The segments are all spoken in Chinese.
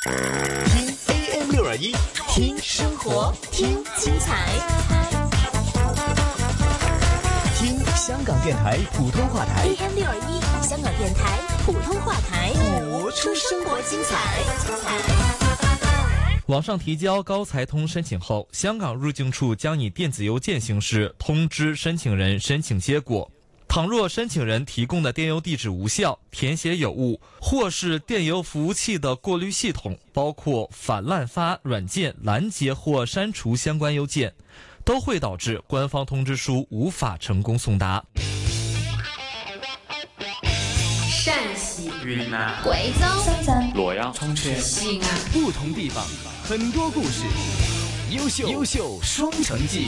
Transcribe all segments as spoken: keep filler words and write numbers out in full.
听 A M 六二一，听生活，听精彩，听香港电台普通话台 A M 六二一，香港电台普通话台， 播出生活精彩。 网上提交高才通申请后，香港入境处将以电子邮件形式通知申请人申请结果。倘若申请人提供的电邮地址无效、填写有误，或是电邮服务器的过滤系统包括反滥发软件拦截或删除相关邮件，都会导致官方通知书无法成功送达。 陕西、 云南、 贵州、 深圳、 洛阳、 重庆、 西安， 不同地方很多故事，优秀优秀双城记。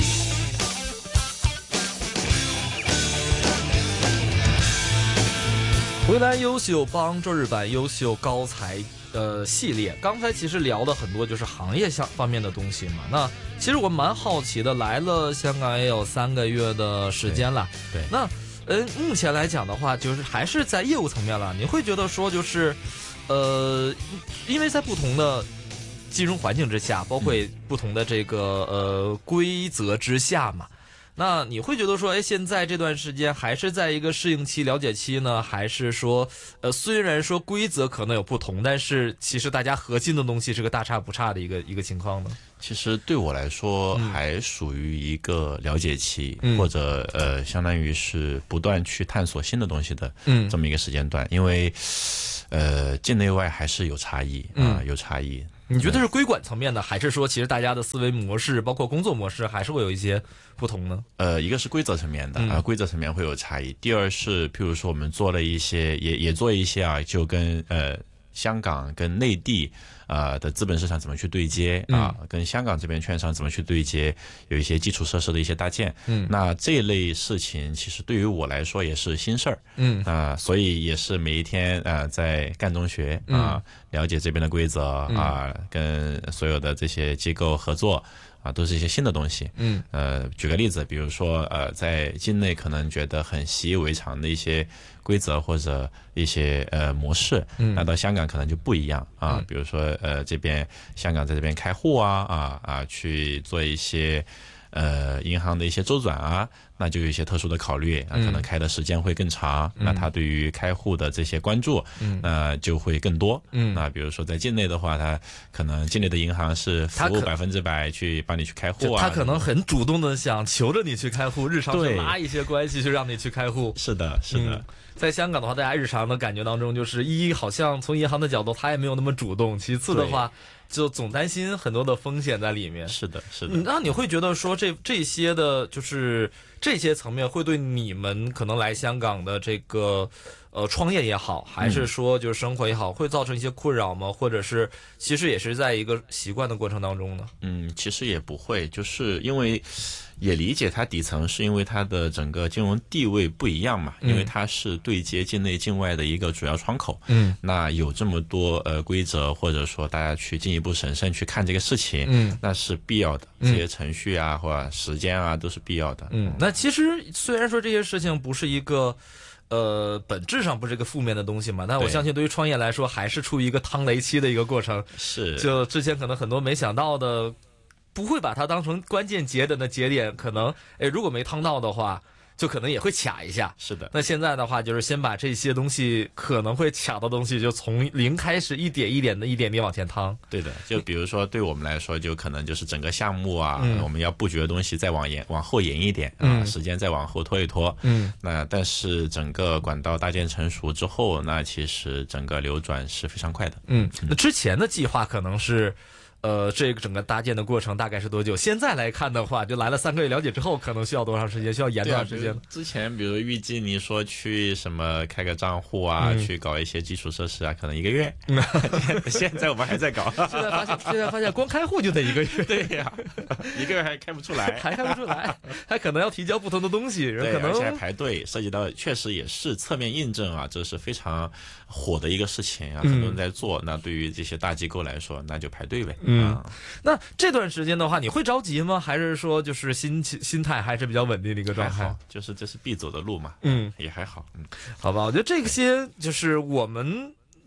回来优秀帮周日版优秀高才呃系列，刚才其实聊的很多就是行业项方面的东西嘛。那其实我蛮好奇的，来了香港也有三个月的时间了， 对，对那呃目前来讲的话，就是还是在业务层面了。你会觉得说就是，呃，因为在不同的金融环境之下，包括不同的这个呃规则之下嘛。那你会觉得说，哎，现在这段时间还是在一个适应期、了解期呢，还是说，呃，虽然说规则可能有不同，但是其实大家核心的东西是个大差不差的一个一个情况呢？ 其实对我来说，还属于一个了解期， 嗯、 或者呃，相当于是不断去探索新的东西的这么一个时间段，嗯、因为呃，境内外还是有差异啊、呃，有差异。 你觉得是规管层面的，还是说其实大家的思维模式，包括工作模式，还是会有一些不同呢？ 呃，一个是规则层面的啊、嗯呃，规则层面会有差异。第二是，譬如说我们做了一些，也也做一些啊，就跟呃香港跟内地呃的资本市场怎么去对接啊、呃，跟香港这边券商怎么去对接，有一些基础设施的一些搭建。嗯，那这一类事情其实对于我来说也是新事儿。嗯啊、呃，所以也是每一天啊、呃、在干中学啊、呃，了解这边的规则啊、呃，跟所有的这些机构合作。啊，都是一些新的东西。嗯，呃，举个例子，比如说，呃，在境内可能觉得很习以为常的一些规则或者一些呃模式，嗯，那到香港可能就不一样啊。嗯、比如说，呃，这边香港在这边开户啊，啊啊，去做一些呃银行的一些周转啊。那就有一些特殊的考虑啊，可能开的时间会更长，嗯、那他对于开户的这些关注，嗯，那就会更多。嗯，那比如说在境内的话，他可能境内的银行是服务百分之百去帮你去开户啊， 他可能很主动的想求着你去开户，日常去拉一些关系去让你去开户。 是的，是的。嗯， 在香港的话，大家日常的感觉当中，就是一好像从银行的角度，他也没有那么主动；其次的话，就总担心很多的风险在里面。 是的，是的。 那你会觉得说这这些的，就是这些层面会对你们可能来香港的这个呃创业也好，还是说就是生活也好，会造成一些困扰吗？或者是其实也是在一个习惯的过程当中呢？ 嗯，其实也不会，就是因为也理解它底层是因为它的整个金融地位不一样嘛，因为它是对接境内境外的一个主要窗口。嗯，那有这么多呃规则，或者说大家去进一步审慎去看这个事情，嗯，那是必要的。这些程序啊或者时间啊都是必要的。 嗯，那其实虽然说这些事情不是一个呃本质上不是一个负面的东西嘛，但我相信对于创业来说还是处于一个趟雷期的一个过程。 是， 就之前可能很多没想到的，不会把它当成关键节点的节点，可能哎如果没趟到的话，就可能也会卡一下。 是的。 那现在的话，就是先把这些东西可能会卡的东西，就从零开始，一点一点的，一点点往前趟。 对的。就比如说，对我们来说，就可能就是整个项目啊，嗯、我们要布局的东西再往延、往后延一点啊，嗯、时间再往后拖一拖。嗯。那但是整个管道搭建成熟之后，那其实整个流转是非常快的。 嗯。那之前的计划可能是。呃，这个整个搭建的过程大概是多久？现在来看的话，就来了三个月了解之后，可能需要多长时间？需要延多长时间？ 啊、之前比如预计你说去什么开个账户啊，嗯、去搞一些基础设施啊，可能一个月。嗯、现在我们还在搞。 现在发现，现在发现光开户就得一个月。 对呀、啊，一个月还开不出来， 还开不出来，还可能要提交不同的东西， 对， 可能而且还排队，涉及到确实也是侧面印证啊，这是非常火的一个事情啊，很多人在做。嗯、那对于这些大机构来说，那就排队呗。 嗯，啊、那这段时间的话，你会着急吗？还是说就是心情心态还是比较稳定的一个状态？ 就是这是必走的路嘛。 嗯， 也还好。嗯， 好吧，我觉得这些就是我们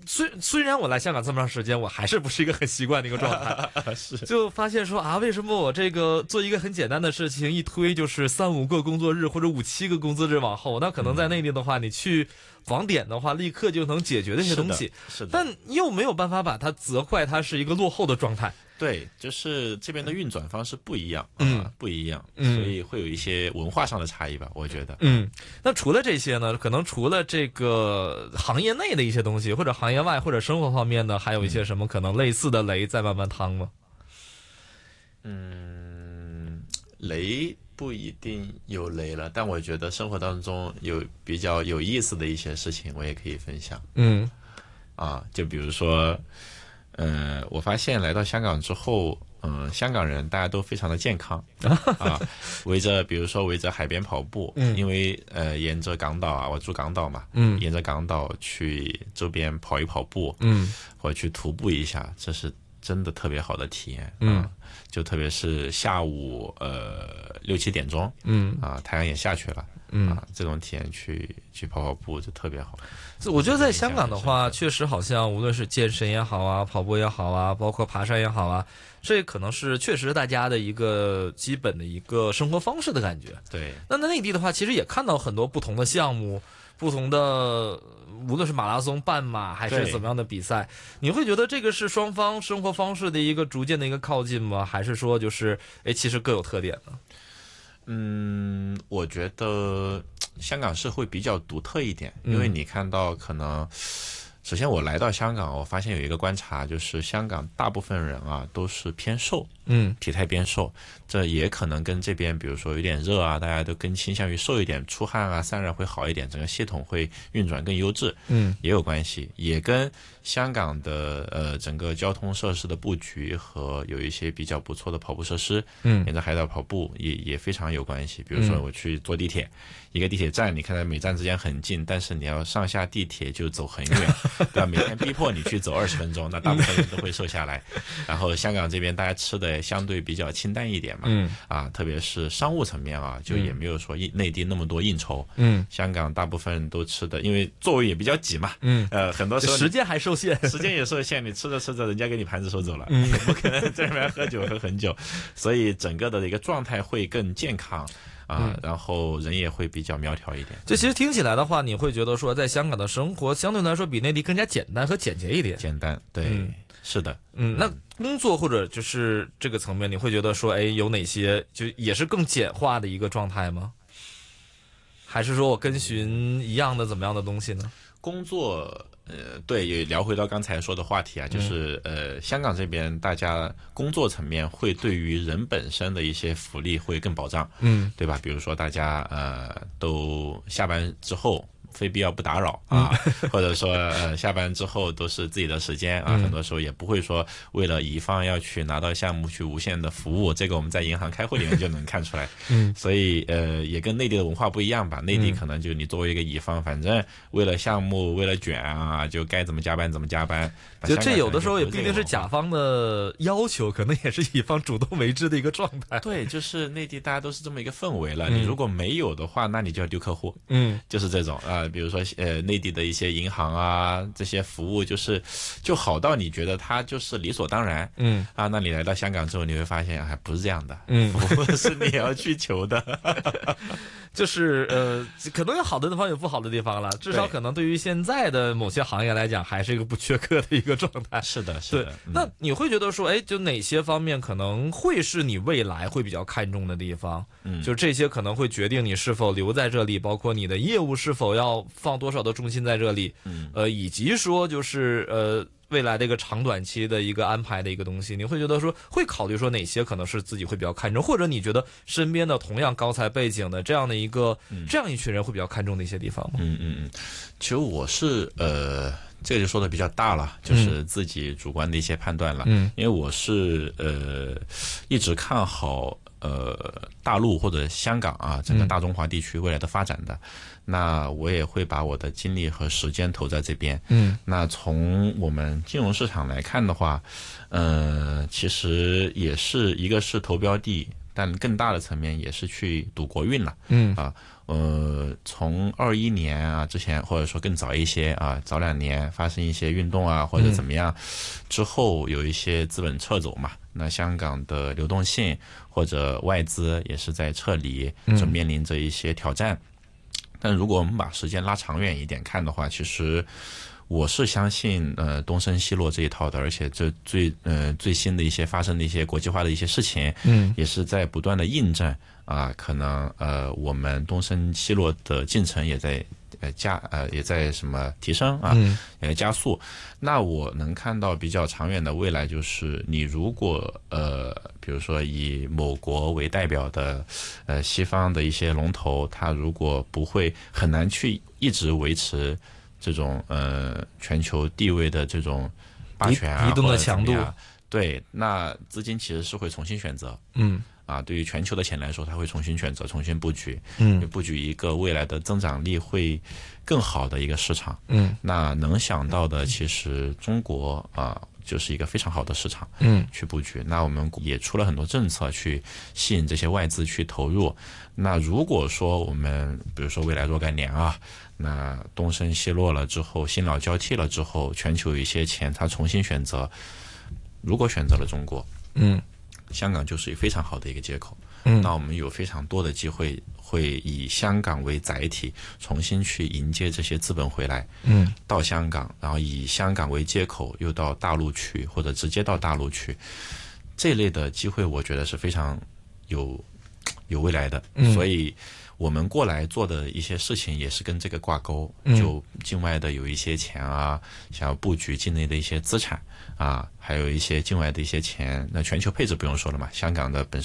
虽虽然我来香港这么长时间，我还是不是一个很习惯的一个状态， 是就发现说啊，为什么我这个做一个很简单的事情，一推就是三五个工作日或者五七个工作日往后，那可能在内地的话，你去网点的话，立刻就能解决那些东西， 是的， 但又没有办法把它责怪它是一个落后的状态。 对，就是这边的运转方式不一样， 嗯、 啊，不一样， 嗯， 所以会有一些文化上的差异吧，我觉得。 嗯，那除了这些呢，可能除了这个行业内的一些东西，或者行业外或者生活方面呢，还有一些什么可能类似的雷在慢慢趟吗？ 嗯，雷不一定有雷了，但我觉得生活当中有比较有意思的一些事情，我也可以分享。 嗯， 啊，就比如说。呃，我发现来到香港之后，嗯、呃，香港人大家都非常的健康啊，围着比如说围着海边跑步，嗯，因为呃沿着港岛啊，我住港岛嘛，嗯，沿着港岛去周边跑一跑步，嗯，或者去徒步一下，这是真的特别好的体验，嗯，啊、就特别是下午呃六七点钟，嗯啊，太阳也下去了。嗯啊，这种体验去去跑跑步就特别好。 我觉得在香港的话，确实好像无论是健身也好啊，跑步也好啊，包括爬山也好啊，这可能是确实大家的一个基本的一个生活方式的感觉。 对。 那在内地的话，其实也看到很多不同的项目，不同的无论是马拉松、半马还是怎么样的比赛，你会觉得这个是双方生活方式的一个逐渐的一个靠近吗？还是说就是哎，其实各有特点呢？ 嗯，我觉得香港是会比较独特一点，因为你看到可能，首先我来到香港，我发现有一个观察，就是香港大部分人啊都是偏瘦，嗯，体态偏瘦，这也可能跟这边比如说有点热啊，大家都更倾向于瘦一点，出汗啊散热会好一点，整个系统会运转更优质，嗯，也有关系，也跟香港的呃整个交通设施的布局和有一些比较不错的跑步设施，嗯，沿着海岛跑步也也非常有关系。比如说我去坐地铁，嗯、一个地铁站，你看到每站之间很近，但是你要上下地铁就走很远，对吧？每天逼迫你去走二十分钟，那大部分人都会瘦下来。然后香港这边大家吃的相对比较清淡一点嘛，嗯，啊，特别是商务层面啊，就也没有说内地那么多应酬，嗯，香港大部分人都吃的，因为座位也比较挤嘛，嗯，呃，很多时候时间还受。 时间也受限，你吃着吃着，人家给你盘子收走了，嗯，不可能在那边喝酒喝很久，所以整个的一个状态会更健康啊，嗯、然后人也会比较苗条一点。 这其实听起来的话，你会觉得说，在香港的生活相对来说比内地更加简单和简洁一点。 简单，对，嗯、是的， 嗯，那工作或者就是这个层面，你会觉得说，哎，有哪些就也是更简化的一个状态吗？还是说我跟循一样的怎么样的东西呢？ 工作。呃，对，也聊回到刚才说的话题啊，就是呃，香港这边大家工作层面会对于人本身的一些福利会更保障，嗯，对吧？比如说大家呃都下班之后。非必要不打扰啊，嗯、或者说呃下班之后都是自己的时间啊，嗯、很多时候也不会说为了乙方要去拿到项目去无限的服务，这个我们在银行开会里面就能看出来。嗯，所以呃也跟内地的文化不一样吧，内地可能就你作为一个乙方，反正为了项目为了卷啊，就该怎么加班怎么加班。 就这有的时候也不一定是甲方的要求，可能也是乙方主动为之的一个状态。 对，就是内地大家都是这么一个氛围了，嗯、你如果没有的话，那你就要丢客户。嗯，就是这种啊。比如说，呃，内地的一些银行啊，这些服务就是就好到你觉得它就是理所当然，嗯啊，那你来到香港之后，你会发现还不是这样的，嗯，服务是你要去求的， 就是呃，可能有好的地方，有不好的地方了，至少可能对于现在的某些行业来讲，还是一个不缺课的一个状态。 是的，是的。 嗯、那你会觉得说，哎，就哪些方面可能会是你未来会比较看重的地方？嗯，就这些可能会决定你是否留在这里，包括你的业务是否要放多少的重心在这里，嗯，呃，以及说就是呃未来的一个长短期的一个安排的一个东西，你会觉得说会考虑说哪些可能是自己会比较看重，或者你觉得身边的同样高才背景的这样的一个、嗯、这样一群人会比较看重的一些地方吗？ 嗯嗯嗯，其实我是呃。这个就说的比较大了，就是自己主观的一些判断了。嗯，因为我是呃一直看好呃大陆或者香港啊整个大中华地区未来的发展的，嗯、那我也会把我的精力和时间投在这边。嗯，那从我们金融市场来看的话，呃，其实也是一个是投标地。 但更大的层面也是去赌国运了。 嗯啊，呃，从二一年啊之前，或者说更早一些啊，早两年发生一些运动啊，或者怎么样，嗯、之后有一些资本撤走嘛，那香港的流动性或者外资也是在撤离，就面临着一些挑战。嗯、但如果我们把时间拉长远一点看的话，其实我是相信呃东升西落这一套的，而且这最呃最新的一些发生的一些国际化的一些事情，嗯，也是在不断的印证啊、呃，可能呃我们东升西落的进程也在呃加呃也在什么提升啊，嗯，也加速。那我能看到比较长远的未来，就是你如果呃比如说以某国为代表的呃西方的一些龙头，它如果不会很难去一直维持这种呃全球地位的这种霸权啊， 移动的强度， 对，那资金其实是会重新选择，嗯，啊，对于全球的钱来说，它会重新选择、重新布局，嗯，布局一个未来的增长力会更好的一个市场，嗯，那能想到的，其实中国啊。就是一个非常好的市场，嗯，去布局。那我们也出了很多政策去吸引这些外资去投入。那如果说我们比如说未来若干年啊，那东升西落了之后，新老交替了之后，全球有一些钱它重新选择，如果选择了中国，嗯，香港就是非常好的一个接口。嗯，那我们有非常多的机会会以香港为载体，重新去迎接这些资本回来，嗯，到香港，然后以香港为接口，又到大陆去，或者直接到大陆去，这类的机会，我觉得是非常有有未来的。嗯，所以我们过来做的一些事情也是跟这个挂钩，嗯，就境外的有一些钱啊，想要布局境内的一些资产啊，还有一些境外的一些钱，那全球配置不用说了嘛，香港的本身